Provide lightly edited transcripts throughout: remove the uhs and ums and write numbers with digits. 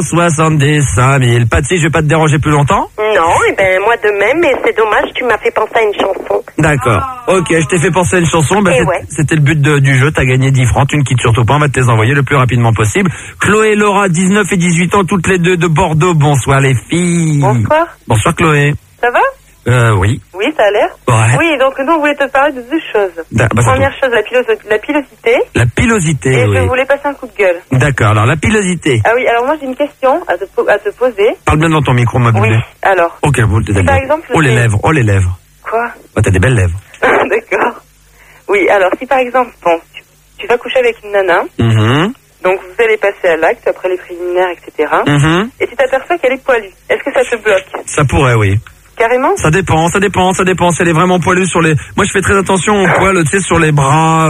75 000. Patsy, je vais pas te déranger plus longtemps? Non, et ben moi de même, mais c'est dommage, tu m'as fait penser à une chanson. D'accord. Ok, je t'ai fait penser à une chanson. Bah, c'était le but du jeu. T'as gagné 10 francs. Tu ne quittes surtout pas. On va te les envoyer le plus rapidement possible. Chloé et Laura, 19 et 18 ans, toutes les deux de Bordeaux. Bonsoir les filles. Bonsoir. Bonsoir Chloé. Ça va? Oui. Oui, ça a l'air. Ouais. Oui, donc nous on voulait te parler de 2 choses. Première chose, la pilosité. La pilosité, et oui. je voulais passer un coup de gueule. D'accord, alors la pilosité. Ah oui, alors moi j'ai une question à te poser. Parle bien dans ton micro, ma bébé. Oui, alors. Ok, vous t'es par exemple... Oh les lèvres, oh les lèvres. Quoi? Bah t'as des belles lèvres. D'accord. Oui, alors si par exemple, bon, tu vas coucher avec une nana, donc vous allez passer à l'acte après les préliminaires, etc. Et tu t'aperçois qu'elle est poilue. Est-ce que ça te bloque? Ça pourrait, oui. Carrément? Ça dépend. Si elle est vraiment poilue sur les... Moi, je fais très attention aux poils, tu sais, sur les bras.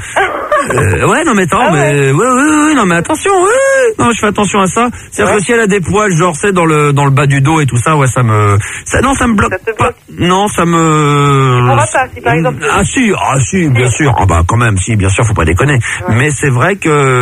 Ouais, non, mais attends, mais... Oui, non, mais attention, non, je fais attention à ça. C'est-à-dire que si elle a des poils, genre, c'est dans le bas du dos et tout ça, ouais, ça me bloque. Ça te bloque? Non, ça me... Tu pourras pas, si par exemple... Ah si, bien sûr. Ah bah, quand même, si, bien sûr, faut pas déconner. Ouais. Mais c'est vrai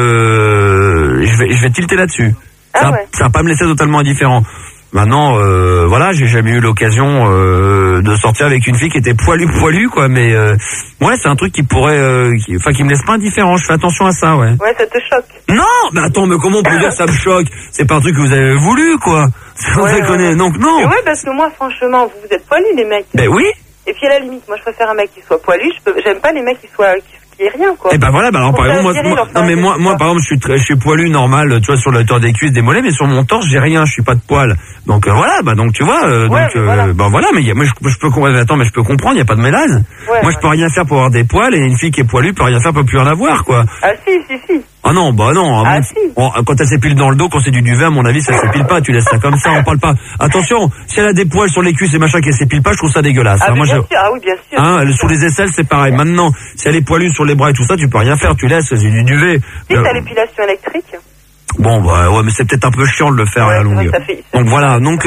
que... Je vais tilter là-dessus. Ça va pas me laisser totalement indifférent. Maintenant, voilà, j'ai jamais eu l'occasion de sortir avec une fille qui était poilue, quoi. Mais ouais, c'est un truc qui pourrait, qui me laisse pas indifférent. Je fais attention à ça, ouais. Ouais, ça te choque? Non, mais attends, mais comment on peut dire ça me choque? C'est pas un truc que vous avez voulu, quoi. Sans déconner, donc non. Mais ouais, parce que moi, franchement, vous êtes poilus, les mecs. Ben oui. Et puis à la limite, moi, je préfère un mec qui soit poilu. J'aime pas les mecs qui est rien, quoi. Et ben voilà, alors par exemple moi par exemple je suis poilu normal, tu vois, sur la hauteur des cuisses, des mollets, mais sur mon torse j'ai rien, je suis pas de poil. Donc voilà, donc tu vois, voilà, mais moi je peux comprendre, il y a pas de mélange. Moi je peux rien faire pour avoir des poils, et une fille qui est poilue peut rien faire, peut plus en avoir, quoi. Ah si. Ah non, bah non. Quand elle s'épile dans le dos, quand c'est du duvet, à mon avis, ça s'épile pas. Tu laisses ça comme ça, on parle pas. Attention, si elle a des poils sur les cuisses et machin qu'elle s'épile pas, je trouve ça dégueulasse. Ah, bien sûr. Oui, bien sûr. Sous les aisselles, c'est pareil. Maintenant, si elle est poilue sur les bras et tout ça, tu peux rien faire. Tu laisses, c'est du duvet. Si t'as l'épilation électrique. Bon, bah ouais, mais c'est peut-être un peu chiant de le faire à la longue. Donc voilà, donc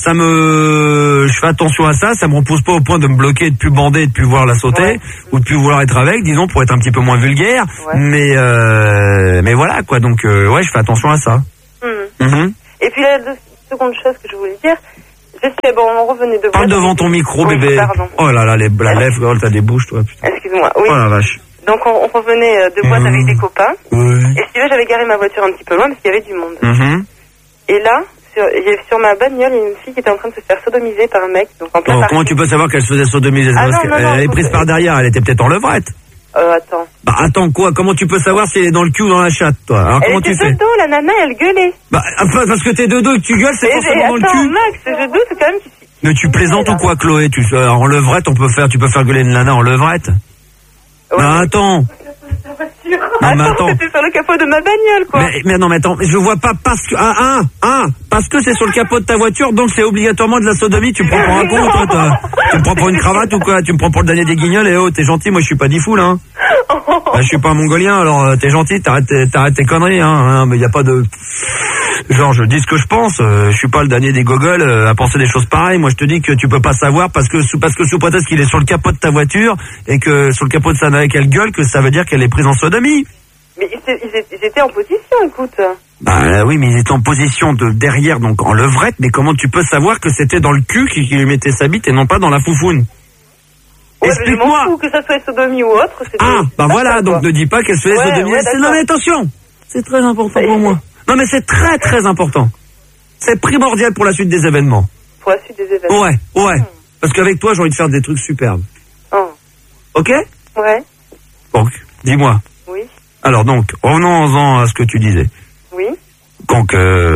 je fais attention à ça. Ça me repousse pas au point de me bloquer, de plus bander, de plus voir la sauter, ou de plus vouloir être avec, disons, pour être un petit peu moins vulgaire. Mais voilà, quoi. Donc ouais, je fais attention à ça. Et puis la seconde chose que je voulais dire, on revenait de... Parle devant ton micro, bébé. Pardon. Oh là là, la lèvre, t'as des bouches, toi, putain. Excuse-moi, oui. Oh la vache. Donc on revenait de boîte avec des copains. Et si là, j'avais garé ma voiture un petit peu loin parce qu'il y avait du monde. Et là, sur ma bagnole, il y a une fille qui était en train de se faire sodomiser par un mec. Donc en plein comment tu peux savoir qu'elle se faisait sodomiser? Elle est prise par derrière, elle était peut-être en levrette. Attends. Bah attends quoi? Comment tu peux savoir si elle est dans le cul ou dans la chatte, toi? Alors comment tu fais? Elle était de dos, la nana, elle gueulait. Bah parce que t'es de dos et que tu gueules, c'est forcément dans le cul. Attends, Max, je doute quand même. Mais tu plaisantes ou quoi, Chloé? En levrette, tu peux faire gueuler une nana en levrette? Non, attends. Non, mais attends. C'était sur le capot de ma bagnole, quoi. Mais non, mais attends, je vois pas parce que parce que c'est sur le capot de ta voiture, donc c'est obligatoirement de la sodomie. Tu me prends pour un con, toi? Tu me prends pour une cravate ou quoi? Tu me prends pour le dernier des guignols? Et t'es gentil, moi je suis pas diffoul, hein. Bah, je suis pas un mongolien, alors t'es gentil, t'arrêtes tes conneries, hein. Mais y a pas de... Genre, je dis ce que je pense, je suis pas le dernier des gogoles à penser des choses pareilles. Moi, je te dis que tu peux pas savoir parce que sous prétexte qu'il est sur le capot de ta voiture et que sur le capot de sa nana qu'elle gueule, que ça veut dire qu'elle est prise en sodomie. Mais ils étaient en position, écoute. Bah oui, mais ils étaient en position de derrière, donc en levrette, mais comment tu peux savoir que c'était dans le cul qui lui mettait sa bite et non pas dans la foufoune? Ouais, explique-moi. Je m'en fous que ça soit sodomie ou autre. Bah voilà, donc ne dis pas qu'elle se faisait sodomie. Non mais attention, c'est très important pour moi. Non mais c'est très très important. C'est primordial pour la suite des événements. Pour la suite des événements. Ouais. Parce qu'avec toi, j'ai envie de faire des trucs superbes. Ok? Ouais. Donc, dis-moi. Oui. Alors donc, revenons-en à ce que tu disais. Oui. Donc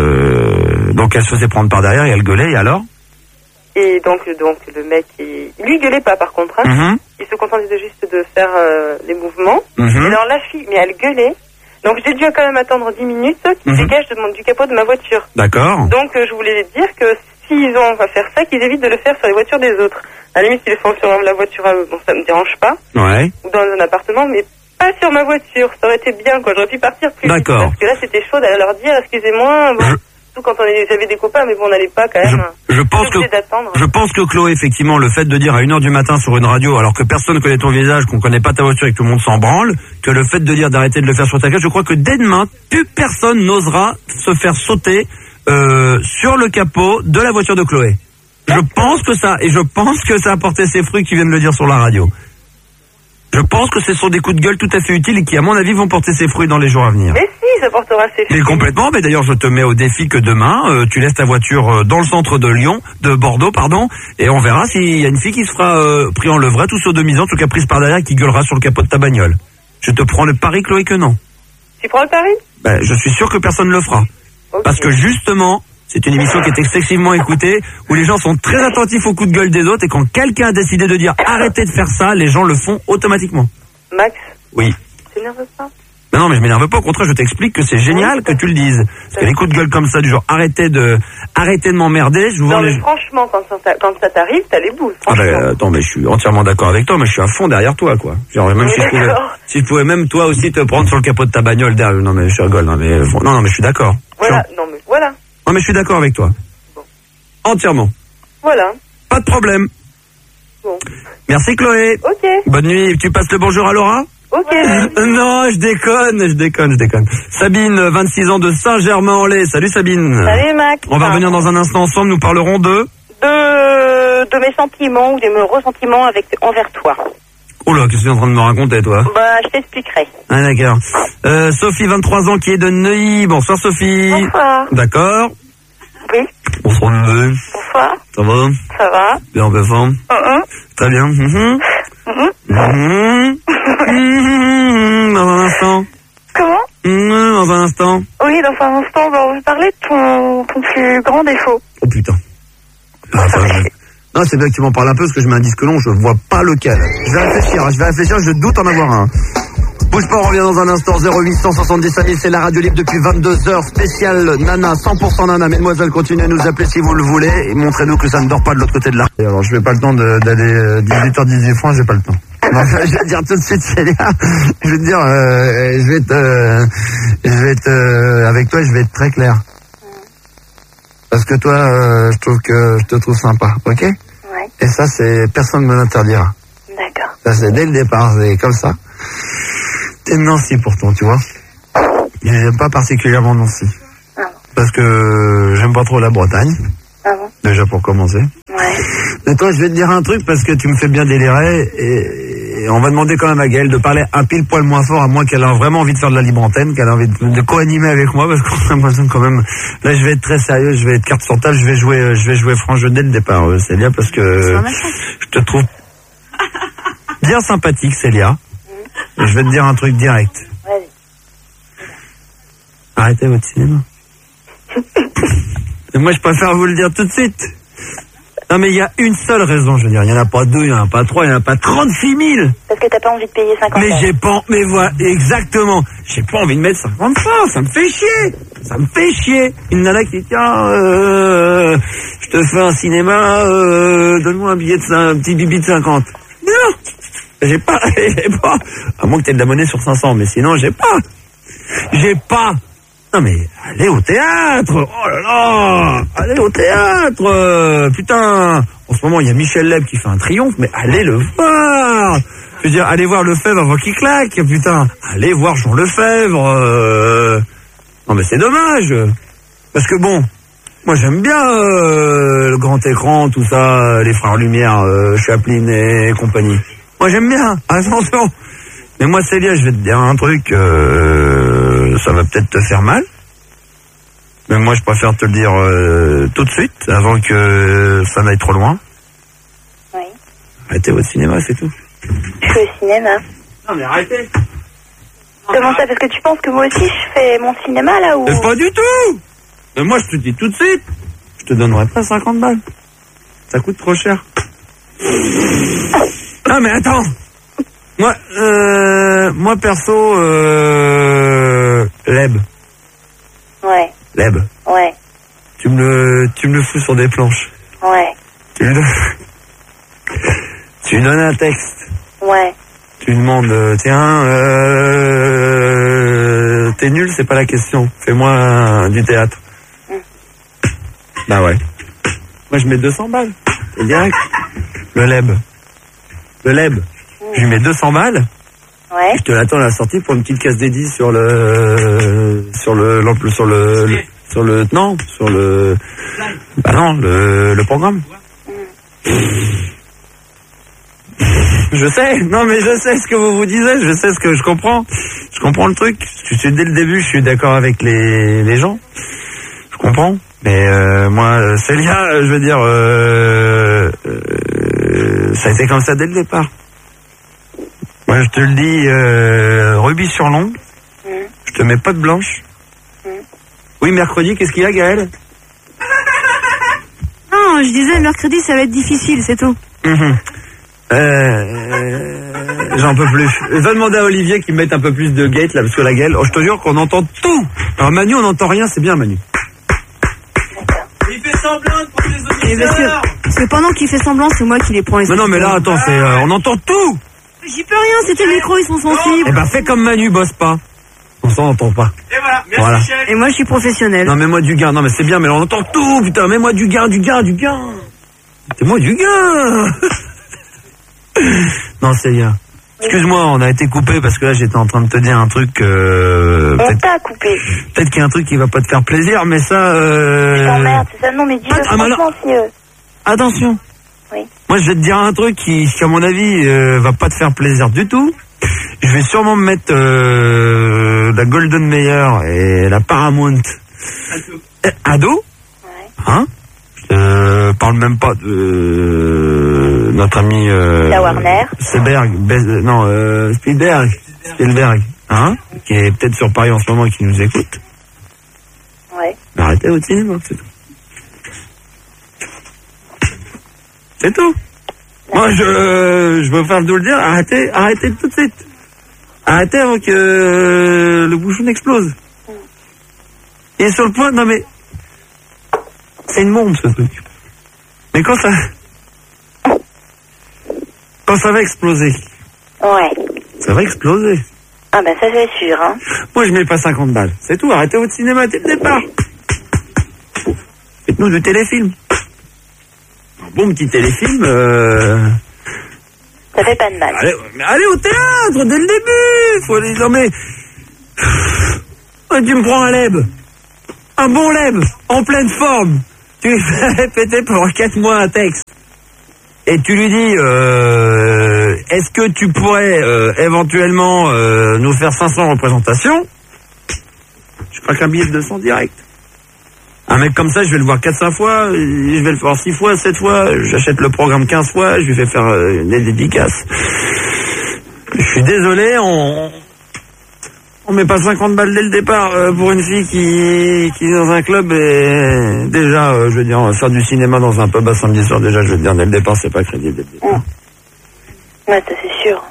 elle se faisait prendre par derrière et elle gueulait, et alors? Et donc le mec, lui gueulait pas par contre, hein. Il se contentait juste de faire les mouvements. Et alors la fille, mais elle gueulait. Donc j'ai dû quand même attendre 10 minutes qu'ils dégagent du capot de ma voiture. D'accord. Donc je voulais dire que s'ils ont à faire ça, qu'ils évitent de le faire sur les voitures des autres. À la limite, s'ils le font sur la voiture, bon, ça me dérange pas. Ouais. Ou dans un appartement, mais pas sur ma voiture. Ça aurait été bien, quoi. J'aurais pu partir plus vite. D'accord. Parce que là, c'était chaud d'aller leur dire, excusez-moi, bon, surtout quand j'avais des copains, mais bon, on n'allait pas quand même. Je pense que Chloé, effectivement, le fait de dire à 1h du matin sur une radio, alors que personne ne connaît ton visage, qu'on connaît pas ta voiture et que tout le monde s'en branle, que le fait de dire d'arrêter de le faire sur ta gueule, je crois que dès demain, plus personne n'osera se faire sauter sur le capot de la voiture de Chloé. Je pense que ça a porté ses fruits qui viennent le dire sur la radio. Je pense que ce sont des coups de gueule tout à fait utiles et qui, à mon avis, vont porter ses fruits dans les jours à venir. Mais si, ça portera ses fruits. Mais complètement, mais d'ailleurs, je te mets au défi que demain, tu laisses ta voiture dans le centre de Bordeaux, et on verra s'il y a une fille qui se fera pris en levrette ou sodomisée, en tout cas prise par derrière, qui gueulera sur le capot de ta bagnole. Je te prends le pari, Chloé, que non. Tu prends le pari? Ben, je suis sûr que personne ne le fera. Okay. Parce que justement, c'est une émission qui est excessivement écoutée, où les gens sont très attentifs aux coups de gueule des autres, et quand quelqu'un a décidé de dire arrêtez de faire ça, les gens le font automatiquement. Max? Oui. Tu t'énerves pas? Non, mais je m'énerve pas, au contraire, je t'explique que c'est génial que tu le dises. Parce que les coups de gueule comme ça, du genre arrêtez de m'emmerder, je vous vois. Non, mais franchement, quand ça t'arrive, t'as les boules. Ah ben, attends, mais je suis entièrement d'accord avec toi, mais je suis à fond derrière toi, quoi. Genre, même si je pouvais même toi aussi te prendre sur le capot de ta bagnole derrière. Non, mais je rigole, non, mais je suis d'accord. Voilà, non, mais voilà. Non, mais je suis d'accord avec toi. Bon. Entièrement. Voilà. Pas de problème. Bon. Merci, Chloé. Ok. Bonne nuit. Tu passes le bonjour à Laura? Ok. Non, je déconne. Sabine, 26 ans de Saint-Germain-en-Laye. Salut Sabine. Salut Max. On va revenir dans un instant ensemble. Nous parlerons de mes sentiments ou de mes ressentiments envers toi. Oh là, qu'est-ce que tu es en train de me raconter, toi? Bah, je t'expliquerai. Ah, d'accord. Sophie, 23 ans, qui est de Neuilly. Bonsoir Sophie. Bonsoir. D'accord. Oui. Bonsoir Neuilly. Bonsoir. Ça va? Ça va. Bien en forme. Très bien. Dans un instant. Comment? Dans un instant. Oui, dans un instant, on va parler de ton plus grand défaut. Oh putain. Non, c'est bien que tu m'en parles un peu parce que je mets un disque long, je vois pas lequel. Je vais réfléchir, je doute en avoir un. Bouge pas, on revient dans un instant. 0870 000, c'est la radio libre depuis 22h. Spécial Nana, 100% Nana. Mesdemoiselles, continuez à nous appeler si vous le voulez. Et montrez-nous que ça ne dort pas de l'autre côté de la... Alors, je n'ai pas le temps d'aller 18h18 francs, j'ai pas le temps. Non, je vais te dire tout de suite, Célia. Je vais te dire, avec toi, je vais être très clair. Parce que toi, je te trouve sympa, ok? Ouais. Et ça, personne ne me l'interdira. D'accord. Ça, c'est dès le départ, c'est comme ça. T'es Nancy pourtant, tu vois. Et j'aime pas particulièrement Nancy. Ah bon. Parce que j'aime pas trop la Bretagne. Ah bon. Déjà pour commencer. Ouais. Mais toi, je vais te dire un truc parce que tu me fais bien délirer et on va demander quand même à Gaëlle de parler un pile poil moins fort, à moins qu'elle ait vraiment envie de faire de la libre antenne, qu'elle a envie de co-animer avec moi, parce qu'on a l'impression quand même. Là, je vais être très sérieux, je vais être carte sur table, je vais jouer franc jeu dès le départ, Célia, parce que je te trouve bien sympathique, Célia. Et je vais te dire un truc direct. Vas-y. Arrêtez votre cinéma. Et moi, je préfère vous le dire tout de suite. Non, mais il y a une seule raison, je veux dire. Il n'y en a pas deux, il n'y en a pas trois, il n'y en a pas 36 000. Parce que t'as pas envie de payer 50 Mais j'ai pas, mais voilà, exactement. J'ai pas envie de mettre 50 francs, ça me fait chier. Ça me fait chier. Une nana qui dit, tiens, je te fais un cinéma, donne-moi un petit bibi de 50. Non. J'ai pas. À moins que t'aies de la monnaie sur 500, mais sinon, j'ai pas. Non mais, allez au théâtre. Oh là là. Allez au théâtre. Putain. En ce moment, il y a Michel Leb qui fait un triomphe, mais allez le voir. Je veux dire, allez voir Lefebvre avant qu'il claque, putain. Allez voir Jean Lefebvre. Non mais c'est dommage. Parce que bon, moi j'aime bien le grand écran, tout ça, les frères Lumière, Chaplin et compagnie. Moi j'aime bien, attention. Mais moi Célia, je vais te dire un truc, ça va peut-être te faire mal. Mais moi je préfère te le dire tout de suite, avant que ça n'aille trop loin. Oui. Arrêtez votre cinéma, c'est tout. Je fais au cinéma. Non mais arrêtez. Comment ça? Parce que tu penses que moi aussi je fais mon cinéma là ou... Mais pas du tout. Mais moi je te dis tout de suite, je te donnerai pas 50 balles. Ça coûte trop cher. Non mais attends. Moi perso, Leb. Ouais. Leb. Ouais. Tu me le fous sur des planches. Ouais. Tu lui donnes un texte. Ouais. Tu lui demandes, tiens, t'es nul, c'est pas la question. Fais-moi du théâtre. Bah ouais. Moi je mets 200 balles. C'est direct. Le Leb. Je lui mets 200 balles. Ouais. Je te l'attends à la sortie pour une petite casse dédiée sur Sur le programme. Je sais, non mais je sais ce que vous disiez, je sais ce que je comprends. Je comprends le truc. Dès le début, je suis d'accord avec les gens. Je comprends. Mais moi, Célia, je veux dire, ça a été comme ça dès le départ. Moi, je te le dis, rubis sur l'ongle. Je te mets pas de blanche. Oui, mercredi, qu'est-ce qu'il y a, Gaëlle? Non, je disais, mercredi, ça va être difficile, c'est tout. J'en peux plus. Va demander à Olivier qu'il mette un peu plus de gate, là, parce que la Gaëlle, je te jure qu'on entend tout. Alors Manu, on n'entend rien, c'est bien, Manu. Il fait semblant pour les auditeurs. Parce que pendant qu'il fait semblant, c'est moi qui les prends. Non, mais là, attends, on entend tout. J'y peux rien, c'était le micro, ils sont sensibles. Eh ben, fais comme Manu, bosse pas. On s'en entend pas. Et voilà, merci Michel. Et moi, je suis professionnel. Non, mets-moi du gain. Non, mais c'est bien, mais on entend tout, putain. Mets-moi du gain. Mettez-moi du gain. Non, c'est bien. Excuse-moi, on a été coupé parce que là, j'étais en train de te dire un truc. On t'a coupé. Peut-être qu'il y a un truc qui va pas te faire plaisir, mais ça. Je t'emmerde, c'est ça. Non, mais dis-le franchement, si. Attention. Oui. Moi, je vais te dire un truc qui à mon avis, va pas te faire plaisir du tout. Je vais sûrement me mettre la Golden Meyer et la Paramount ado. Ouais. Hein? Je parle même pas de notre ami la Warner. Spielberg, hein? Qui est peut-être sur Paris en ce moment et qui nous écoute. Ouais. Mais arrêtez votre cinéma, c'est tout. C'est tout. Moi, je veux faire de le dire, arrêtez tout de suite. Arrêtez avant que le bouchon explose. Il est sur le point, non mais... C'est une bombe, ce truc. Mais quand ça va exploser... Ouais. Ça va exploser. Ah ben ça, c'est sûr, hein. Moi, je mets pas 50 balles. C'est tout, arrêtez votre cinéma dès le départ. Faites-nous du téléfilm. Un bon petit téléfilm... Ça fait pas de mal. Allez au théâtre dès le début. Faut aller... Non mais... Tu me prends un leb. Un bon leb, en pleine forme. Tu lui fais répéter pendant 4 mois un texte. Et tu lui dis, est-ce que tu pourrais éventuellement nous faire 500 représentations? Je crois qu'un billet de 200 direct. Un mec comme ça, je vais le voir 4-5 fois, je vais le voir 6 fois, 7 fois, j'achète le programme 15 fois, je lui fais faire des dédicaces. Je suis désolé, on met pas 50 balles dès le départ pour une fille qui est dans un club et déjà, je veux dire, faire du cinéma dans un pub à samedi soir, déjà, je veux dire, dès le départ, c'est pas crédible dès le départ. Ouais, ça c'est sûr.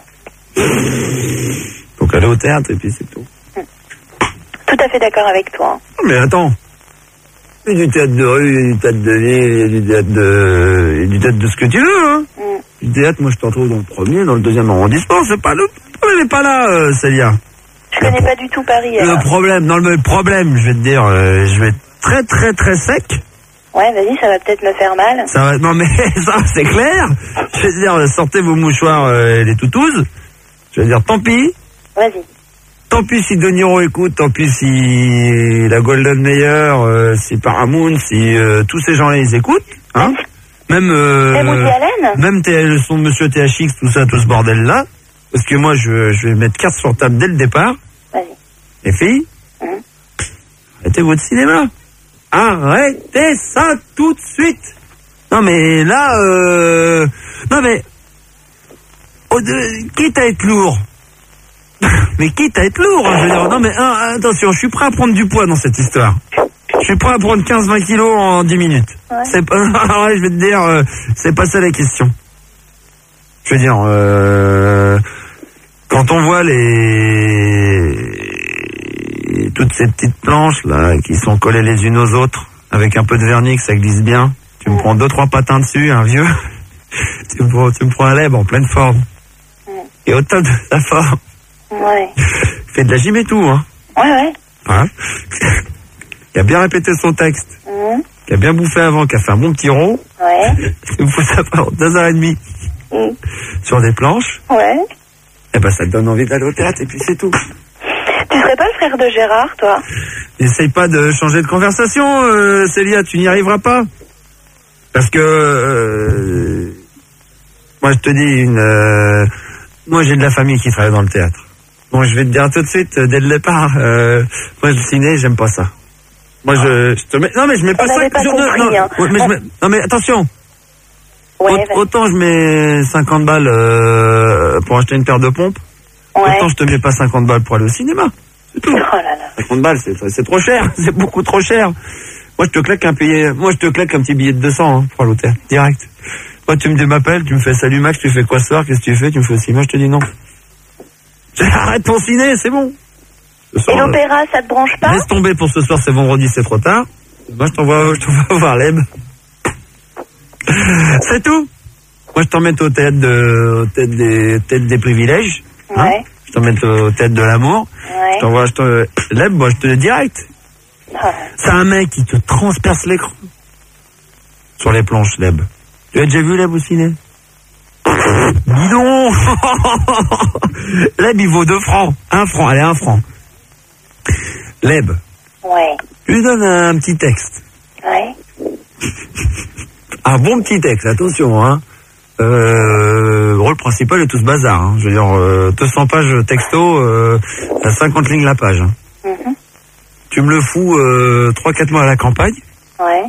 Donc aller au théâtre et puis c'est tout. Tout à fait d'accord avec toi. Mais attends. Il y a du théâtre de rue, il y a du théâtre de ville, il y a du théâtre de ce que tu veux, hein. Du théâtre, moi je te retrouve dans le premier, dans le deuxième arrondissement, c'est pas le problème n'est pas là, Célia. Je connais pas du tout Paris. Alors. Le problème, je vais te dire, je vais être très très très sec. Ouais, vas-y, ça va peut-être me faire mal. Non mais ça c'est clair. Je vais te dire, sortez vos mouchoirs et les toutous. Je vais dire, tant pis. Vas-y. Tant pis si De Niro écoute, tant pis si la Golden Meyer, si Paramount, si tous ces gens-là ils écoutent, hein. Même Woody Allen. Même le son de Monsieur THX, tout ça, tout ce bordel-là. Parce que moi, je vais mettre carte sur table dès le départ. Vas-y. Les filles, arrêtez votre cinéma. Arrêtez ça tout de suite. Non mais là, non mais, quitte à être lourd. Mais quitte à être lourd, hein, je veux dire, non mais attention, je suis prêt à prendre du poids dans cette histoire. Je suis prêt à prendre 15-20 kilos en 10 minutes. Ouais. C'est pas, je vais te dire, c'est pas ça la question. Je veux dire, quand on voit toutes ces petites planches là qui sont collées les unes aux autres avec un peu de vernis que ça glisse bien, tu me prends 2-3 patins dessus, un vieux, tu me prends un lèbe en pleine forme et au top de la forme. Ouais. Fait de la gym et tout, hein. Ouais. Hein. Qui a bien répété son texte, qui a bien bouffé avant, qui a fait un bon petit rond. Ouais. Il me faut ça pendant 2h30 sur des planches. Ouais. Et ben ça te donne envie d'aller au théâtre et puis c'est tout. Tu serais pas le frère de Gérard, toi? N'essaye pas de changer de conversation, Célia, tu n'y arriveras pas. Parce que, moi je te dis, moi j'ai de la famille qui travaille dans le théâtre. Bon, je vais te dire tout de suite, dès le départ, moi le ciné, j'aime pas ça. Moi je te mets, non mais je mets pas ça sur deux, non mais attention. Ouais, autant je mets 50 balles pour acheter une paire de pompes, autant je te mets pas 50 balles pour aller au cinéma. C'est tout. Oh là là. 50 balles, c'est trop cher, c'est beaucoup trop cher. Moi je te claque un petit billet de 200 hein, pour aller au théâtre, direct. Moi tu m'appelles, tu me fais salut Max, tu fais quoi ce soir, qu'est-ce que tu fais, tu me fais au cinéma, je te dis non. Arrête ton ciné, c'est bon. Soir, et l'opéra, ça te branche pas? Laisse tomber pour ce soir, c'est vendredi, c'est trop tard. Moi je t'envoie voir Leb. C'est tout. Moi je t'emmène au théâtre des privilèges. Hein, ouais. Je t'emmène au théâtre de l'amour. Ouais. Leb, moi je te dis direct. Ouais. C'est un mec qui te transperce l'écran. Sur les planches, Leb. Tu as déjà vu Leb au ciné? Dis donc. Leb il vaut 2 francs. 1 franc, allez 1 franc. Leb. Ouais. Je lui donne un petit texte. Ouais. Un bon petit texte, attention, hein. Le rôle principal est tout ce bazar, hein. Je veux dire, 200 pages texto, 50 lignes la page. Hein. Mm-hmm. Tu me le fous 3-4 mois à la campagne. Ouais.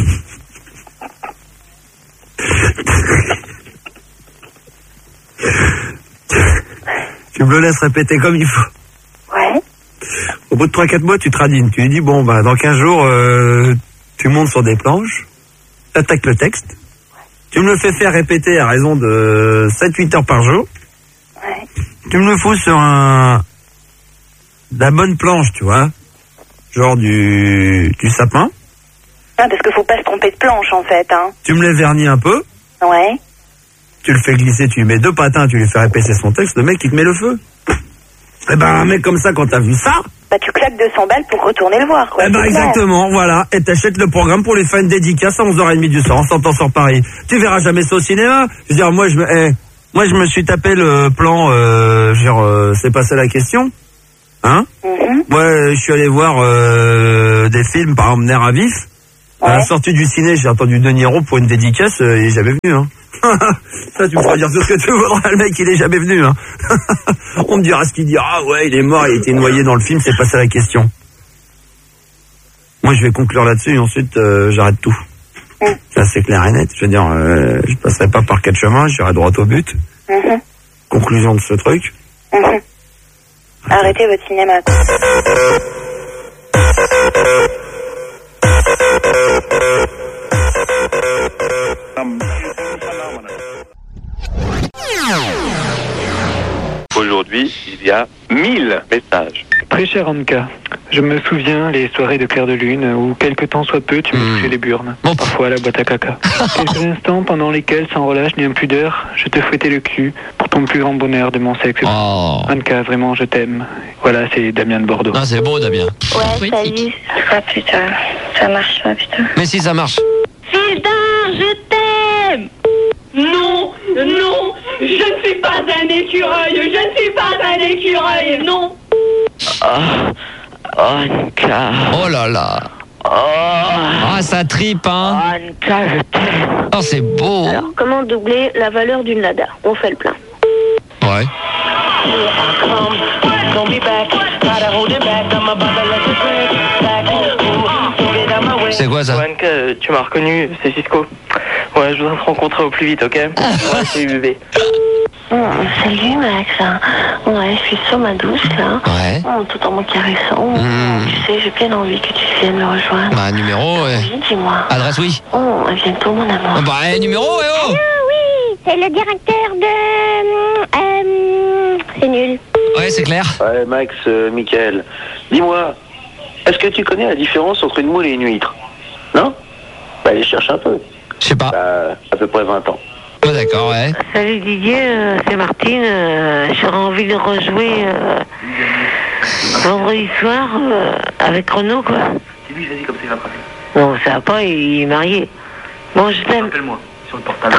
Tu me le laisses répéter comme il faut. Ouais. Au bout de 3-4 mois, tu te radines. Tu lui dis, bon, bah, dans 15 jours, tu montes sur des planches, t'attaques le texte, tu me le fais faire répéter à raison de 7-8 heures par jour. Ouais. Tu me le fous sur la bonne planche, tu vois, genre du sapin. Ah, parce qu'il faut pas se tromper de planche, en fait, hein. Tu me les vernis un peu. Ouais. Tu le fais glisser, tu lui mets 2 patins, tu lui fais répéter son texte, le mec, il te met le feu. Eh ben, un mec comme ça, quand t'as vu ça... Bah, tu claques 200 balles pour retourner le voir, quoi. Eh ben, exactement, voilà. Et t'achètes le programme pour les fans dédicaces à 11h30 du soir, en sortant sur Paris. Tu verras jamais ça au cinéma. Je veux dire, moi, je me suis tapé le plan, c'est pas ça la question. Hein? Mm-hmm. Moi, je suis allé voir des films, par exemple, Nerf à vif. Ouais. À la sortie du ciné, j'ai entendu De Niro pour une dédicace, il est jamais venu, hein. Ça, tu me feras dire tout ce que tu voudras, le mec, il est jamais venu, hein. On me dira ce qu'il dira, ah ouais, il est mort, il a été noyé dans le film, c'est pas ça la question. Moi, je vais conclure là-dessus et ensuite, j'arrête tout. Ça, c'est clair et net. Je veux dire, je passerai pas par 4 chemins, j'irai droit au but. Mm-hmm. Conclusion de ce truc. Mm-hmm. Arrêtez votre cinéma. Aujourd'hui, il y a 1000 messages. Très cher Anka, je me souviens les soirées de clair de lune où quelque temps soit peu tu me touchais les burnes, parfois à la boîte à caca. Quelques instants pendant lesquels, sans relâche ni impudeur, je te fouettais le cul pour ton plus grand bonheur de mon sexe. Oh. Anka, vraiment je t'aime. Voilà, c'est Damien de Bordeaux. Ah, c'est beau Damien. Ouais, salut. Ah putain, ça marche pas, putain. Mais si, ça marche. Sildar, je t'aime. Non, non, je ne suis pas un écureuil, je ne suis pas un écureuil, non. Anka. Oh là là. Ah, ça tripe, hein. Anka, je t'aime. Oh, c'est beau. Alors, comment doubler la valeur d'une Lada? On fait le plein. Ouais. C'est quoi ça? Anka, tu m'as reconnu, c'est Cisco. Ouais, je voudrais te rencontrer au plus vite, ok? Ouais, c'est UV. Salut Max. Ouais, je suis sur ma douche là. Ouais. Tout en me caressant. Tu sais, j'ai bien envie que tu viennes me rejoindre. Bah, numéro, ouais. Oui, dis-moi. Adresse, oui. À bientôt, mon amour. Bah, numéro, ouais, oh. Ah oui, c'est le directeur de... c'est nul. Ouais, c'est clair. Ouais, Max, Michael. Dis-moi, est-ce que tu connais la différence entre une moule et une huître? Non? Bah, allez, cherche un peu. Je sais pas. À peu près 20 ans. Oh, d'accord, ouais. Salut Didier, c'est Martine. J'aurais envie de rejouer vendredi soir avec Renaud, quoi. Dis-lui, vas-y, comme ça il va frapper. Non, ça va pas, il est marié. Bon, je t'aime. Rappelle-moi, sur le portable.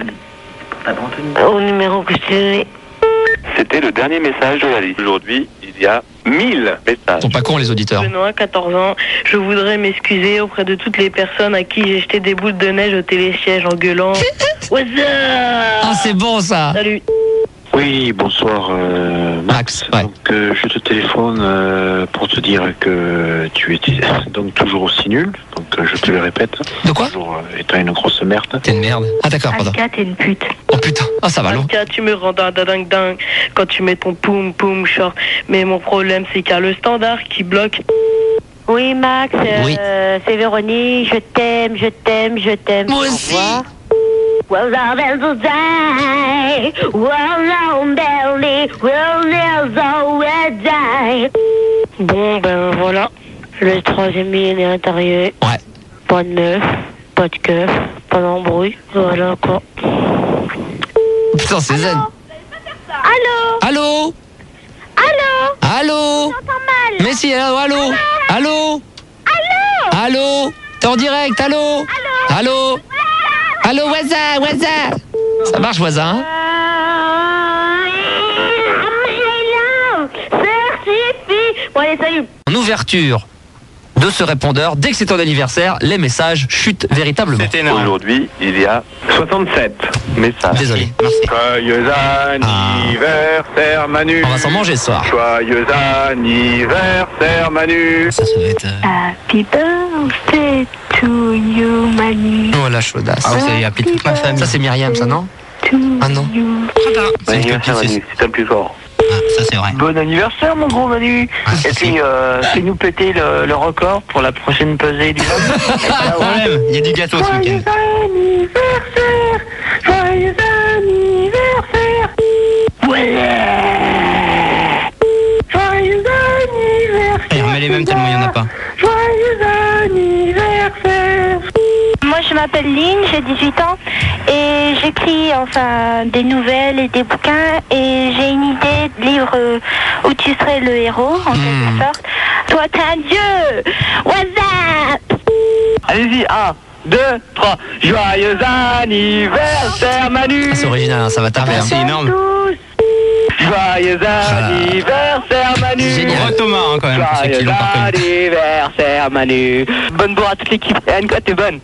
Rappelle-moi au numéro que je t'ai donné. C'était le dernier message de la liste. Aujourd'hui, il il y a 1000 messages. Ils sont pas cons les auditeurs. Benoît, 14 ans. Je voudrais m'excuser auprès de toutes les personnes à qui j'ai jeté des boules de neige au télésiège en gueulant. What's up? Ah, c'est bon ça. Salut. Oui, bonsoir Max. Ouais. Donc je te téléphone pour te dire que tu étais donc toujours aussi nul. Donc je te le répète. De quoi? Toujours étant une grosse merde. T'es une merde. Ah d'accord, pardon. Alka, t'es une pute. Oh putain, ah ça va long. Alka, tu me rends dingue quand tu mets ton poum poum short. Mais mon problème c'est qu'il y a le standard qui bloque. Oui, Max, Oui. c'est Véronique, je t'aime. Moi Au aussi. revoir. Well, love is to die. Well, lonely, will never die. Bon ben voilà. Le troisième millénaire est arrivé. Ouais. Pas de meuf, pas de keuf, pas d'embrouille. Voilà quoi. Putain, c'est zen. Allô? Allô? Allô? J'entends mal. Mais si, allô? Allô? Allô? T'es en direct, allô? Allô? Allô, Waza? Ça marche, voisin? Bon, allez, salut. En ouverture de ce répondeur, dès que c'est ton anniversaire, les messages chutent véritablement. C'est énorme. Aujourd'hui, il y a 67 messages. Désolé. Merci. Joyeux anniversaire Manu. On va s'en manger ce soir. Joyeux anniversaire Manu. Ça doit être... Happy birthday to you, Manu. Oh la chaudasse. Ah, vous avez appelé toute ma famille. Ça c'est Myriam, ça non? Ah non. C'est Bon une anniversaire petite- Manu, c'est un plus fort. Ah, ça c'est vrai. Bon anniversaire mon gros Manu. Ah, Et puis fais-nous péter le record pour la prochaine pesée du Pas de problème, il y a du gâteau ce week-end. Joyeux anniversaire. Joyeux anniversaire. Et remets les mêmes tellement il n'y en a pas. Joyeux anniversaire. Moi, je m'appelle Lynn, j'ai 18 ans et j'écris des nouvelles et des bouquins et j'ai une idée de livre où tu serais le héros, en quelque sorte. Toi, t'es un dieu. What's up? Allez-y, 1, 2, 3. Joyeux anniversaire Manu. Ah, c'est original, hein, ça va taper. C'est énorme. Joyeux anniversaire Manu. Gros Thomas hein, quand même, pour ceux qui Joyeux l'ont pas reconnu. anniversaire Manu. Bonne bourre à toute l'équipe. Anne-Quoi, t'es bonne.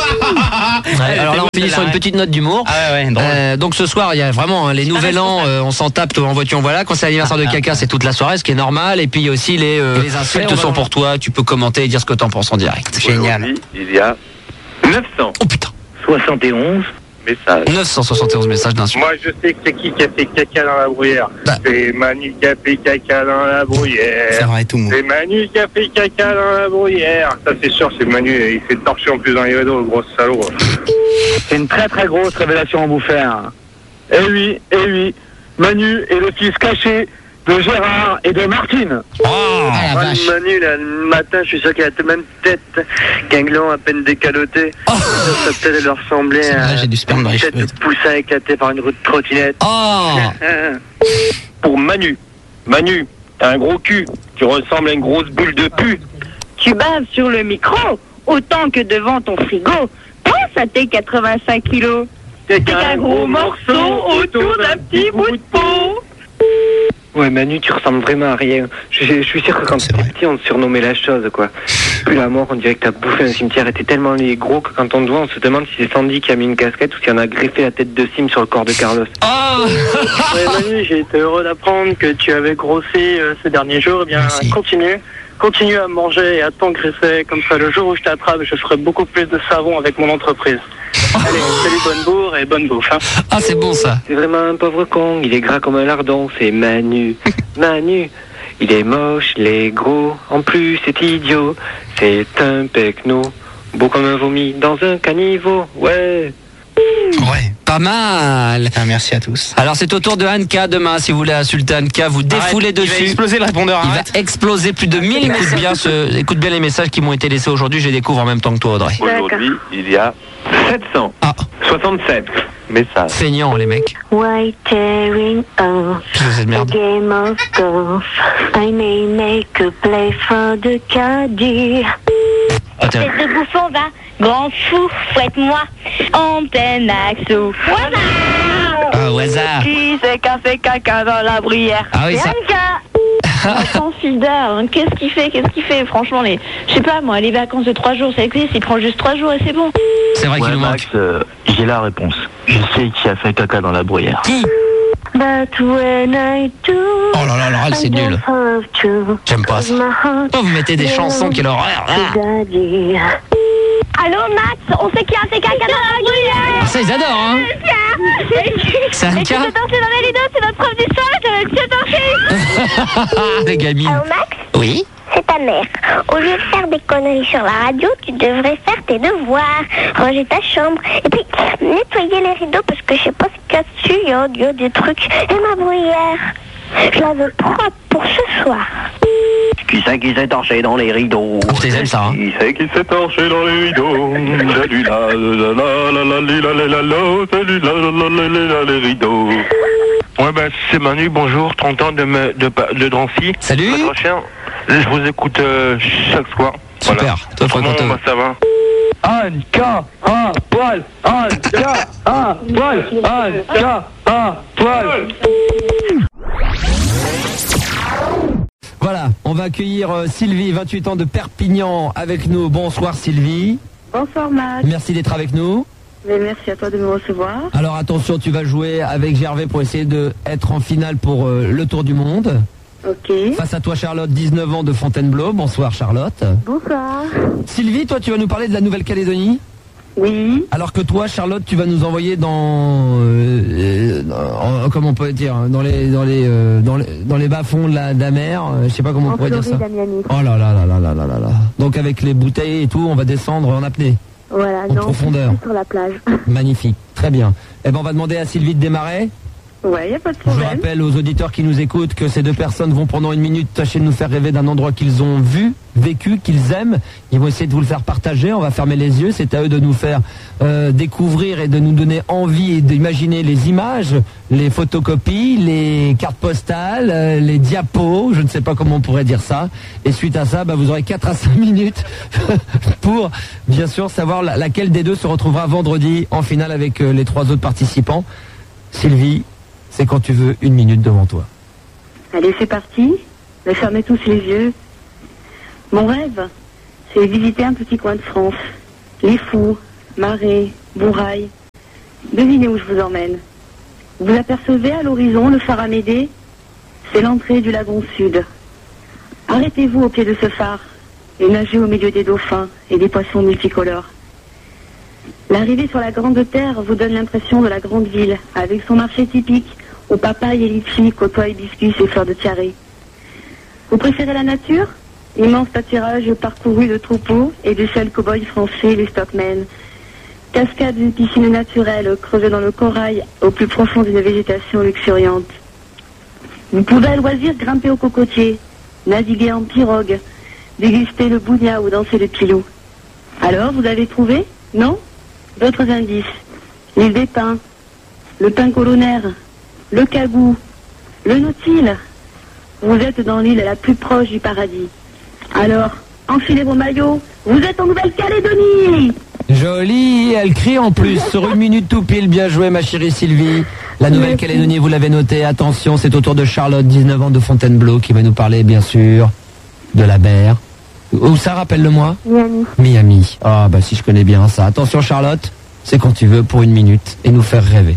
Ouais, alors là, on finit sur une petite note d'humour. Ah ouais, drôle. Donc ce soir, il y a vraiment les nouvel an, on s'en tape en voiture, voilà. Quand c'est l'anniversaire de Caca, c'est toute la soirée, ce qui est normal. Et puis il y a aussi les insultes sont pour toi. Tu peux commenter et dire ce que t'en penses en direct. Génial. Aujourd'hui, il y a 900. Oh putain. 71. Messages. 971 messages d'insultes. Moi, je sais que c'est qui a fait caca dans la bruyère. Bah. C'est Manu qui a fait caca dans la C'est bruyère. vrai tout le monde. C'est Manu qui a fait caca dans la bruyère. Ça, c'est sûr, c'est Manu. Il fait torcher en plus dans les rideaux, le gros salaud. C'est une très très grosse révélation en vous faire. Eh oui. Manu est le fils caché de Gérard et de Martine. Oh la vache. Manu, là, le matin, je suis sûr qu'il a la même tête qu'un gland à peine décaloté. Ça peut-être leur ressembler C'est à vrai, j'ai du sperme dans les une tête cheveux. de poussin éclaté par une roue de trottinette. Oh. Pour Manu. Manu, t'as un gros cul. Tu ressembles à une grosse boule de pu. Tu baves sur le micro autant que devant ton frigo. Pense à tes 85 kilos. C'est un gros morceau autour d'un petit bout de peau. Ouais, Manu, tu ressembles vraiment à rien. Je suis sûr que quand t'étais petit, on te surnommait la chose, quoi. Puis la mort, on dirait que t'as bouffé un cimetière. Et t'es tellement gros que quand on te voit, on se demande si c'est Sandy qui a mis une casquette ou si on a greffé la tête de Sim sur le corps de Carlos. Oh. Ouais, Manu, j'ai été heureux d'apprendre que tu avais grossi ces derniers jours. Eh bien, Merci. continue à manger et à t'engraisser. Comme ça, le jour où je t'attrape, je ferai beaucoup plus de savon avec mon entreprise. Allez, salut, bonne bourre et bonne bouffe. Hein. Ah c'est bon ça. C'est vraiment un pauvre con, il est gras comme un lardon, c'est Manu. Manu, il est moche, il est gros, en plus c'est idiot. C'est un pecno, beau comme un vomi dans un caniveau, ouais. Ouais. Pas mal. Ah, merci à tous. Alors c'est au tour de Anka demain. Si vous voulez insulter Anka, vous défoulez Arrête, il dessus. va exploser le répondeur. Il va Arrête. exploser plus de 1000 messages. Écoute bien les messages qui m'ont été laissés aujourd'hui. Je les découvre en même temps que toi, Audrey. Aujourd'hui, il y a 767 messages. Feignants les mecs. Why tearing off Cette a merde. game of golf? I may make a play for the caddie. Ah, tiens. Tête de bouffon, va. Grand fou, fouette-moi. Antenne axo. Voilà. Ah, au hasard. Qui c'est qu'a fait caca dans la bruyère? Ah oui, C'est ça. Anka. Attends, Fildar, hein, qu'est-ce qu'il fait? Franchement, je sais pas, moi, les vacances de 3 jours, c'est avec lui, s'il prend juste 3 jours et c'est bon. C'est vrai qu'il nous manque. Max, j'ai la réponse. Je sais qui a fait caca dans la bruyère. Qui? But when I do, oh là là, l'oral, c'est nul. J'aime pas ça. Oh, vous mettez des chansons, quelle horreur. Allô, Max, on sait qui a fait caca dans la bruyère. Ah, ça, ils adorent, hein. C'est un cas. Et tu peux danser dans les rideaux, c'est notre prof d'histoire, ça va être danser. Des gamines. Allô, Max? Oui. C'est ta mère. Au lieu de faire des conneries sur la radio, tu devrais faire tes devoirs, ranger ta chambre, et puis nettoyer les rideaux, parce que je sais pas ce qu'il y a dessus, il y a des trucs. Et ma bruyère, je la veux propre pour ce soir. Qui c'est qui s'est torché dans les rideaux? Je les aime ça, hein. Qui c'est qui s'est torché dans les rideaux? Les rideaux. Ouais, ben, c'est Manu, bonjour, 30 ans de Drancy. Salut. Je vous écoute chaque soir. Super. Voilà. Toi, faut qu'on te... ça va. Anka, un poil, Anka, un poil, Anka, un poil. Voilà, on va accueillir Sylvie, 28 ans de Perpignan, avec nous. Bonsoir Sylvie. Bonsoir Max. Merci d'être avec nous. Mais merci à toi de me recevoir. Alors attention, tu vas jouer avec Gervais pour essayer d'être en finale pour le Tour du Monde. Ok. Face à toi Charlotte, 19 ans de Fontainebleau. Bonsoir Charlotte. Bonsoir. Sylvie, toi tu vas nous parler de la Nouvelle-Calédonie? Oui. Alors que toi Charlotte, tu vas nous envoyer dans comment on peut dire, dans les bas-fonds de la mer, je sais pas comment on pourrait dire ça. Oh là là là là là là là là. Donc avec les bouteilles et tout, on va descendre en apnée. Voilà, en profondeur. Sur la plage. Magnifique, très bien. Eh ben on va demander à Sylvie de démarrer. Ouais, y a pas de problème. Je rappelle aux auditeurs qui nous écoutent que ces deux personnes vont pendant une minute tâcher de nous faire rêver d'un endroit qu'ils ont vu, vécu, qu'ils aiment. Ils vont essayer de vous le faire partager. On va fermer les yeux. C'est à eux de nous faire découvrir et de nous donner envie et d'imaginer les images, les photocopies, les cartes postales, les diapos. Je ne sais pas comment on pourrait dire ça. Et suite à ça, vous aurez 4 à 5 minutes pour, bien sûr, savoir laquelle des deux se retrouvera vendredi en finale avec les 3 autres participants. Sylvie, c'est quand tu veux, 1 minute devant toi. Allez, c'est parti. Mais fermez tous les yeux. Mon rêve, c'est visiter un petit coin de France. Les Fous, Marais, Bourail. Devinez où je vous emmène. Vous apercevez à l'horizon le phare Amédée? C'est l'entrée du lagon sud. Arrêtez-vous au pied de ce phare et nagez au milieu des dauphins et des poissons multicolores. L'arrivée sur la grande terre vous donne l'impression de la grande ville, avec son marché typique, aux papayes et litchis, côtoient hibiscus et fleurs de tiare. Vous préférez la nature? Immense pâturage parcouru de troupeaux et de seuls cow-boys français, les stockmen. Cascade d'une piscine naturelle creusée dans le corail au plus profond d'une végétation luxuriante. Vous pouvez à loisir grimper au cocotier, naviguer en pirogue, déguster le bougna ou danser le pilou. Alors, vous avez trouvé? Non? D'autres indices. L'île des Pins, le pin colonnaire, le Cagou, le Nautile. Vous êtes dans l'île la plus proche du paradis. Alors, enfilez vos maillots, vous êtes en Nouvelle-Calédonie! Jolie, elle crie en plus, sur 1 minute tout pile, bien joué ma chérie Sylvie. La Nouvelle-Calédonie, vous l'avez noté, attention, c'est au tour de Charlotte, 19 ans de Fontainebleau, qui va nous parler bien sûr de la mer. Où ça, rappelle-le-moi? Miami. Miami. Ah si je connais bien ça. Attention Charlotte, c'est quand tu veux pour 1 minute et nous faire rêver.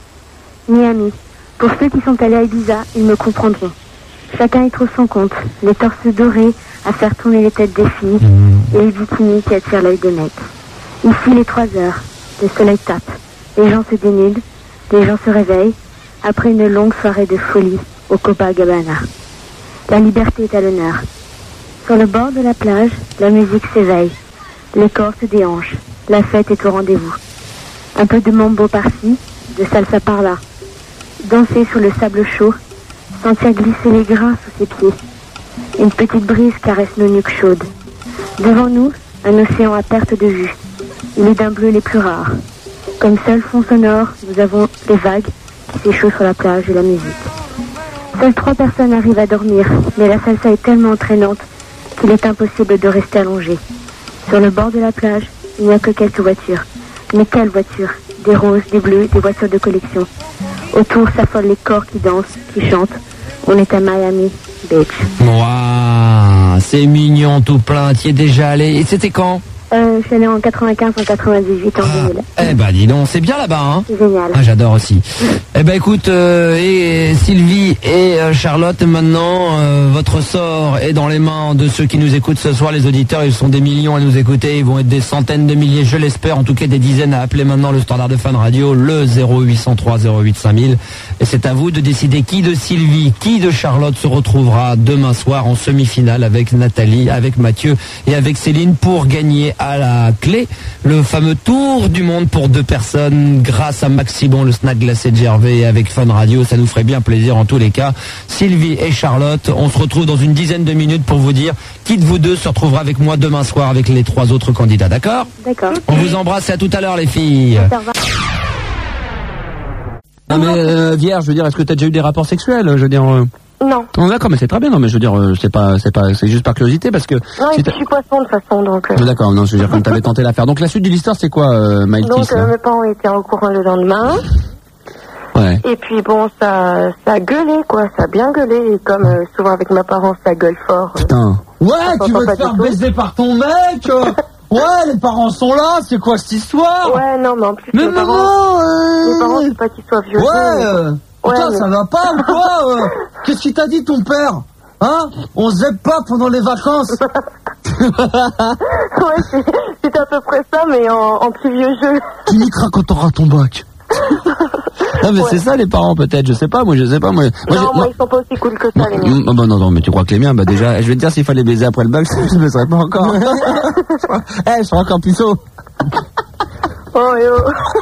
Miami. Pour ceux qui sont allés à Ibiza, ils me comprendront. Chacun y trouve son compte. Les torses dorés à faire tourner les têtes des filles et les bikinis qui attirent l'œil des mecs. Ici, les 3 heures, le soleil tape, les gens se dénudent, les gens se réveillent, après une longue soirée de folie au Copacabana. La liberté est à l'honneur. Sur le bord de la plage, la musique s'éveille, les corps se déhanchent, la fête est au rendez-vous. Un peu de mambo par-ci, de salsa par-là. Danser sur le sable chaud, sentir glisser les grains sous ses pieds. Une petite brise caresse nos nuques chaudes. Devant nous, un océan à perte de vue. Il est d'un bleu les plus rares. Comme seul fond sonore, nous avons les vagues qui s'échauffent sur la plage et la musique. Seules 3 personnes arrivent à dormir, mais la salsa est tellement entraînante qu'il est impossible de rester allongé. Sur le bord de la plage, il n'y a que quelques voitures. Mais quelles voitures? Des roses, des bleus, des voitures de collection. Autour s'affolent les corps qui dansent, qui chantent, On est à Miami Beach. Waouh, c'est mignon tout plein. Tu y es déjà allé. Et c'était quand? Je suis allée en 95, en 98, en 2000. Eh ben dis donc, c'est bien là-bas, hein. Génial. Ah, j'adore aussi. Eh ben écoute, et Sylvie et Charlotte, maintenant, votre sort est dans les mains de ceux qui nous écoutent ce soir. Les auditeurs, ils sont des millions à nous écouter. Ils vont être des centaines de milliers, je l'espère, en tout cas des dizaines à appeler maintenant le standard de Fun Radio, le 0803 08 5000. Et c'est à vous de décider qui de Sylvie, qui de Charlotte se retrouvera demain soir en semi-finale avec Nathalie, avec Mathieu et avec Céline pour gagner à la clé le fameux tour du monde pour 2 personnes grâce à Maxibon, le snack glacé de Gervais, et avec Fun Radio. Ça nous ferait bien plaisir en tous les cas. Sylvie et Charlotte, on se retrouve dans une dizaine de minutes pour vous dire qui de vous deux se retrouvera avec moi demain soir avec les 3 autres candidats, d'accord? D'accord. On vous embrasse et à tout à l'heure les filles. Non mais Vierge, je veux dire, est-ce que tu as déjà eu des rapports sexuels? Je veux dire Non. Non, d'accord, mais c'est très bien. Non, mais je veux dire, c'est juste par curiosité parce que. Non, et puis je suis poisson de toute façon, donc. D'accord, non, je veux dire, comme t'avais tenté l'affaire. Donc la suite de l'histoire, c'est quoi, Maïtis? Donc mes parents étaient au courant le lendemain. Ouais. Et puis bon, ça a gueulé, quoi. Ça a bien gueulé. Et comme souvent avec mes parents, ça gueule fort. Putain. Ouais, tu veux te faire baiser par ton mec? Ouais, les parents sont là, c'est quoi cette histoire? Ouais, non, mais en plus, mais mes parents, c'est pas qu'ils soient vieux. Ouais, putain, ça va pas ou quoi? Qu'est-ce qu'il t'a dit ton père? Hein? On se zèbre pas pendant les vacances? Ouais, c'est à peu près ça, mais en plus vieux jeu. Tu niqueras quand t'auras ton bac. Non mais c'est ça les parents peut-être, je sais pas moi. Non, moi ils sont pas aussi cool que ça les miens. Bah non mais tu crois que les miens, bah déjà, je vais te dire s'il fallait baiser après le bac, je ne serais pas encore. Je serais encore puceau. Oh yo.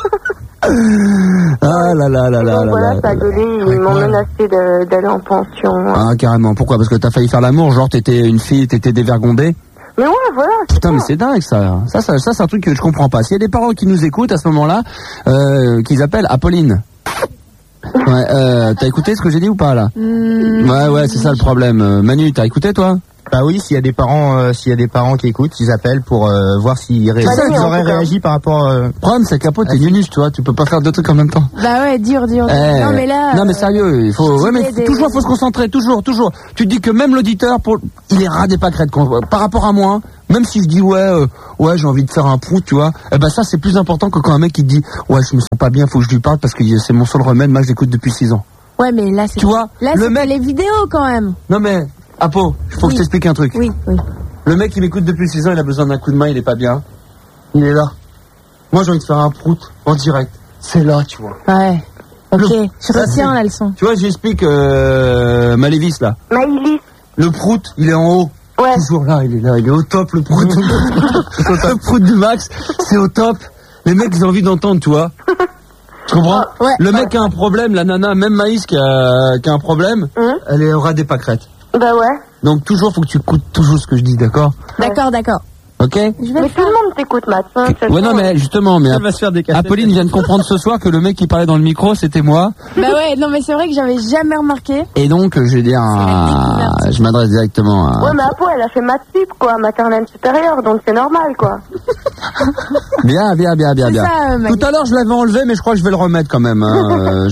Ah là là là là là. Voilà, ça a gueulé, ils m'ont menacé d'aller en pension. Ah carrément, pourquoi? Parce que t'as failli faire l'amour, genre t'étais une fille, t'étais dévergondée? Mais ouais, voilà. Putain, mais c'est dingue ça. Ça c'est un truc que je comprends pas. S'il y a des parents qui nous écoutent à ce moment-là, qu'ils appellent Apolline. Ouais, t'as écouté ce que j'ai dit ou pas là? Ouais, c'est ça le problème. Manu, t'as écouté toi? Bah oui, s'il y a des parents qui écoutent, ils appellent pour voir s'ils auraient réagi par rapport. Le problème, c'est qu'Apo, t'es nulus, tu vois, tu peux pas faire 2 trucs en même temps. Bah ouais, dur. Non mais là. Non mais sérieux, il faut. Ouais, mais toujours faut se concentrer, toujours. Tu te dis que même l'auditeur, il est ras des pâquerettes par rapport à moi. Même si je dis ouais, j'ai envie de faire un prout, tu vois. Eh ben ça c'est plus important que quand un mec qui te dit ouais, je me sens pas bien, faut que je lui parle parce que c'est mon seul remède. Moi, je l'écoute depuis 6 ans. Ouais, mais là c'est. Tu vois, là c'est mec... les vidéos quand même. Non mais. Apo, faut que je t'explique un truc. Oui. Le mec qui m'écoute depuis 6 ans, il a besoin d'un coup de main, il est pas bien. Il est là. Moi, j'ai envie de faire un prout en direct. C'est là, tu vois. Ouais. Ok, je retiens la leçon. Tu vois, j'explique Malévis là. Maïlis. Le prout, il est en haut. Ouais. Toujours là, il est au top, le prout. Le prout du max, c'est au top. Les mecs, ils ont envie d'entendre, tu vois. Tu comprends? Ouais. Le mec a un problème, la nana, même Maïs qui a un problème, elle aura des pâquerettes. Bah ouais. Donc toujours, faut que tu écoutes toujours ce que je dis, d'accord? D'accord. Ok? Mais tout le monde t'écoute, Matt. Ouais, non, mais justement, Apolline vient de comprendre ce soir que le mec qui parlait dans le micro, c'était moi. Bah ouais, non, mais c'est vrai que j'avais jamais remarqué. Et donc, je vais dire, je m'adresse directement à... Ouais, mais Apo, elle a fait maths sup, quoi, maternelle supérieure, donc c'est normal, quoi. Bien. Ça, tout à l'heure, je l'avais enlevé, mais je crois que je vais le remettre quand même, hein.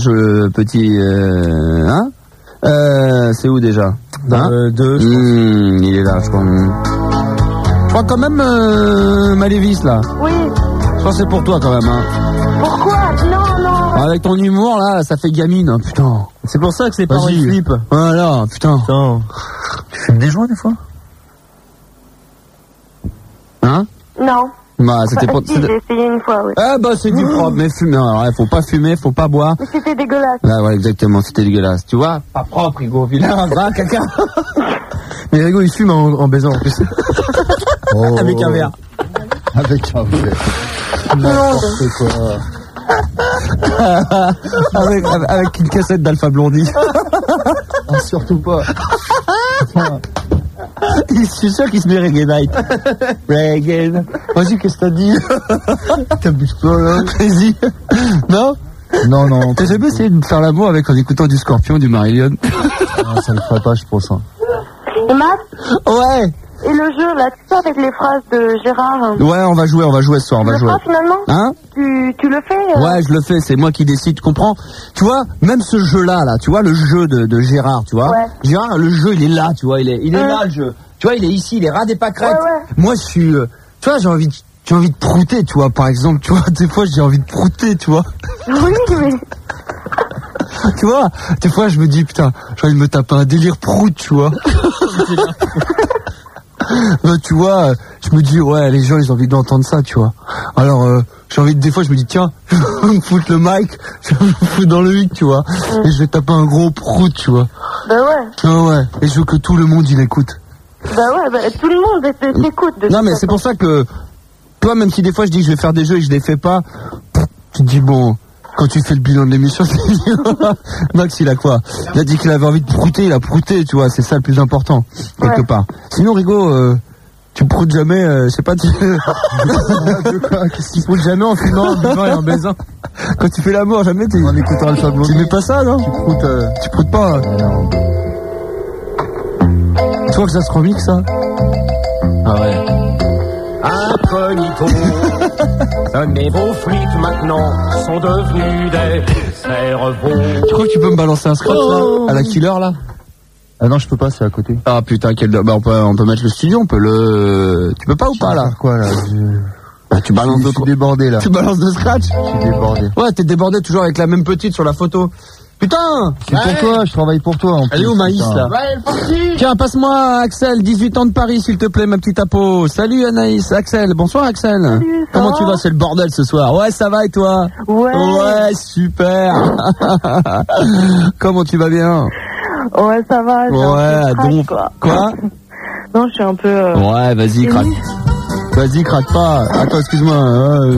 C'est où déjà? Dans 2, je pense. Il est là, je crois. Je crois quand même, Malévis, là. Oui. Je pense que c'est pour toi, quand même, hein. Pourquoi? Non. Avec ton humour, là, ça fait gamine, hein, putain. C'est pour ça que c'est pas une flip. Voilà, putain. Tu fumes des joints, des fois? Hein? Non. Bah, c'était pour... Si, j'ai essayé une fois, oui. Ah, bah, c'est du propre, mais fumer, alors, faut pas fumer, faut pas boire. Mais c'était dégueulasse. Là, ouais, exactement, c'était dégueulasse. Tu vois? Pas propre, Rigo, vilain, va, caca. Mais Rigo, il fume en baisant, en plus. Avec un verre. Avec un verre. N'importe quoi. avec une cassette d'Alpha Blondie. Ah, surtout pas. Je suis sûr qu'il se met Reggae Night. Reggae. Vas-y, qu'est-ce que t'as dit? T'abuses pas, là. Vas-y. Non? Non. T'as jamais essayé de faire l'amour en écoutant du Scorpion, du Marillion? Non, ça le ferait pas, je pense. Hein. Et Matt? Ouais. Et le jeu, là, tu sais, avec les phrases de Gérard. Ouais, on va jouer ce soir, on va tu jouer. Le feras, finalement Hein? Tu le fais Ouais, je le fais, c'est moi qui décide, tu comprends? Tu vois, même ce jeu-là, là, tu vois, le jeu de Gérard, tu vois? Ouais. Gérard, le jeu, il est là, tu vois, il est là, le jeu. Tu vois, il est ici, il est ras des pâquerettes. Ouais. Moi, je suis, tu vois, j'ai envie de prouter, tu vois, par exemple, tu vois, des fois, j'ai envie de prouter, tu vois. Oui, mais... Tu vois, des fois, je me dis, putain, j'ai envie de me taper un délire prout, tu vois. Tu vois, je me dis, ouais, les gens, ils ont envie d'entendre ça, tu vois. Alors, des fois, je me dis, tiens, je vais me foutre le mic, je vais me foutre dans le hic, tu vois. Et je vais taper un gros prout, tu vois. Bah ouais. Ah ouais, et je veux que tout le monde, il écoute. Bah ouais, tout le monde t'écoute. Non, mais c'est pour ça que, toi, même si des fois, je dis que je vais faire des jeux et je les fais pas, tu te dis, bon... Quand tu fais le bilan de l'émission, Max, il a quoi? Il a dit qu'il avait envie de prouter, il a prouté, tu vois, c'est ça le plus important, quelque part. Sinon, Rigo, tu proutes jamais, je sais pas, qu'est-ce qu'il proute jamais en fumant, en buvant et en baisant? Quand tu fais l'amour, jamais en écoutant le son de mon. Tu mets pas ça, non? Tu proutes pas. Tu vois que ça se remixe, ça? Ah ouais. Incognito, mais vos flics maintenant sont devenus des cerveaux. Tu crois que tu peux me balancer un scratch là, à la killer là? Ah non, je peux pas, c'est à côté. Ah putain, bah on peut mettre le studio, on peut le... Tu peux pas ou pas là? Quoi là? Bah, tu balances Je suis débordé là. Tu balances de scratch? Je suis débordé. Ouais, t'es débordé toujours avec la même petite sur la photo. Putain! C'est pour toi, je travaille pour toi en plus. Elle est où Maïs là? Ouais, tiens, passe-moi Axel, 18 ans de Paris s'il te plaît, ma petite apo. Salut Anaïs, Axel. Bonsoir Axel. Salut, comment tu vas? C'est le bordel ce soir. Ouais, ça va et toi? Ouais, super. Comment tu vas bien? Ouais, ça va. Ouais, donc. Quoi? Non, je suis un peu... Ouais, vas-y, craque. Vas-y, craque pas. Attends, excuse-moi.